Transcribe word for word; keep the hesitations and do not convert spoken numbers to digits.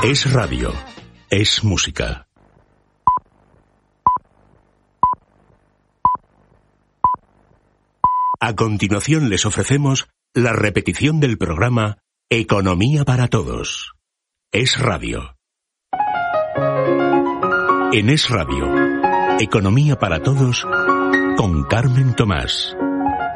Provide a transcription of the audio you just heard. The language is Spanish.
Es radio, es música. A continuación les ofrecemos la repetición del programa Economía para Todos. Es radio. En Es radio, Economía para Todos con Carmen Tomás.